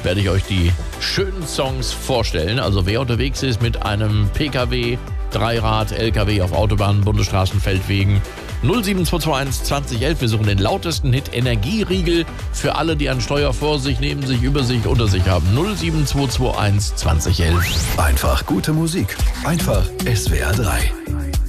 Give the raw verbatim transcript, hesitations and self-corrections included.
werde ich euch die schönen Songs vorstellen. Also wer unterwegs ist mit einem Pkw, Dreirad, Lkw auf Autobahnen, Bundesstraßen, Feldwegen. null sieben zwei zwei eins zwanzig elf. Wir suchen den lautesten Hit Energieriegel für alle, die ein Steuer vor sich, neben sich, über sich, unter sich haben. null sieben zwei zwei eins zwanzig elf. Einfach gute Musik. Einfach S W R drei.